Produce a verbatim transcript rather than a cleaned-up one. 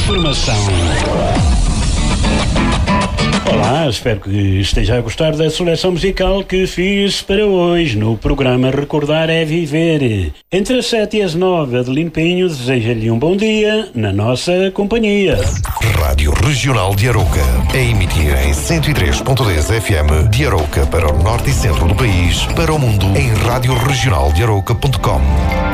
informação. Olá, espero que esteja a gostar da seleção musical que fiz para hoje no programa Recordar é Viver. Entre as sete e as nove, Adelino Pinho deseja-lhe um bom dia na nossa companhia. Rádio Regional de Arouca, a emitir em cento e três ponto dez F M de Arouca para o norte e centro do país, para o mundo em rádio regional de arouca ponto com.